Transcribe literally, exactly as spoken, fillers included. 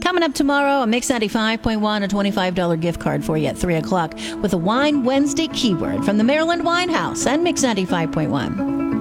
Coming up tomorrow, a Mix ninety-five point one, a twenty-five dollars gift card for you at three o'clock with a Wine Wednesday keyword from the Maryland Wine House and Mix ninety-five point one.